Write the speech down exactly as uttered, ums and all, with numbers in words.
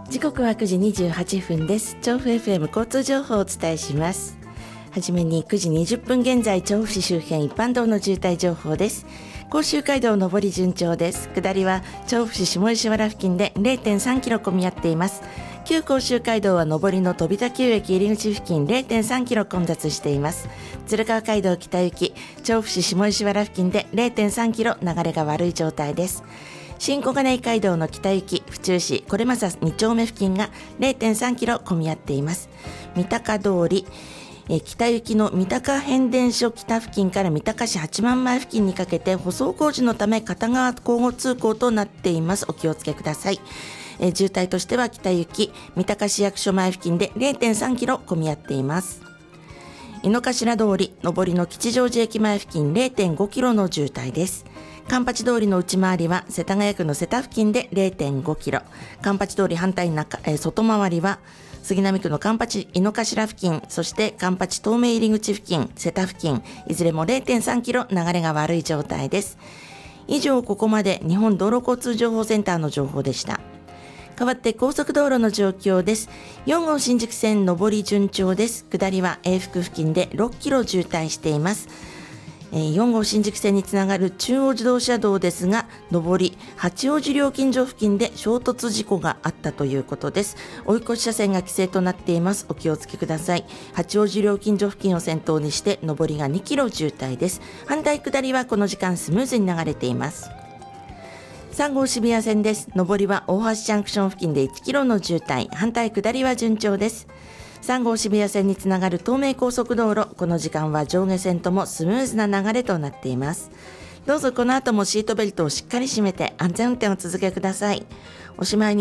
時刻はくじにじゅうはっぷんです。調布 エフエム 交通情報をお伝えします。はじめにくじにじゅっぷん現在、調布市周辺一般道の渋滞情報です。甲州街道上り順調です。下りは調布市下石原付近で れいてんさんキロ混み合っています。旧甲州街道は上りの飛田旧駅入り口付近 れいてんさんキロ混雑しています。鶴川街道北行き調布市下石原付近で れいてんさんキロ流れが悪い状態です。新小金井街道の北行き府中市これまさに丁目付近が れいてんさんキロ混み合っています。三鷹通りえ北行きの三鷹変電所北付近から三鷹市八幡前付近にかけて舗装工事のため片側交互通行となっています。お気をつけください。え渋滞としては北行き三鷹市役所前付近で れいてんさんキロ混み合っています。井の頭通り上りの吉祥寺駅前付近 れいてんごキロの渋滞です。環八通りの内回りは世田谷区の瀬田付近で れいてんごキロ、環八通り反対中、えー、外回りは杉並区の環八井の頭付近、そして環八東名入り口付近、瀬田付近、いずれも れいてんさんキロ流れが悪い状態です。以上、ここまで日本道路交通情報センターの情報でした。代わって高速道路の状況です。よん号新宿線上り順調です。下りは永福付近でろっキロ渋滞しています。よん号新宿線につながる中央自動車道ですが、上り八王子料金所付近で衝突事故があったということです。追い越し車線が規制となっています。お気をつけください。八王子料金所付近を先頭にして上りがにキロ渋滞です。反対下りはこの時間スムーズに流れています。さん号渋谷線です。上りは大橋ジャンクション付近でいちキロの渋滞、反対下りは順調です。さん号渋谷線につながる東名高速道路、この時間は上下線ともスムーズな流れとなっています。どうぞこの後もシートベルトをしっかり締めて安全運転を続けください。おしまいに